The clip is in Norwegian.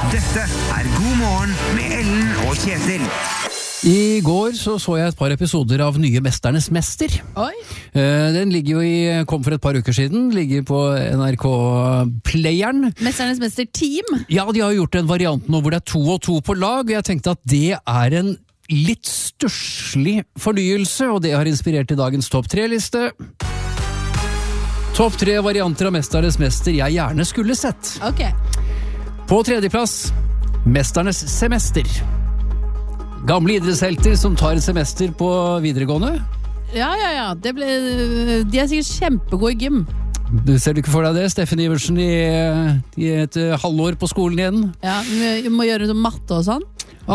Dette God morgen med Ellen og Kjetil. I går så jeg et par episoder av nye Mesternes Mester. Oi. Den ligger jo kom for et par uker siden, ligger på NRK-playeren. Mesternes Mester Team? Ja, de har gjort en variant nå hvor det er 2 og 2 på lag, og jeg tenkte at det er en litt stusslig fornyelse, og det har inspirert til dagens topp 3-liste. Topp 3 varianter av Mesternes Mester jeg gjerne skulle sett. Ok. På 3. plass, Mesternes Semester. Gamle idrettshelter som tar et semester på videregående. Ja. De er sikkert kjempegode i gym. Du ser du ikke for deg det? Steffen Iversen i et halvår på skolen igjen. Ja, vi må gjøre det matte og sånn.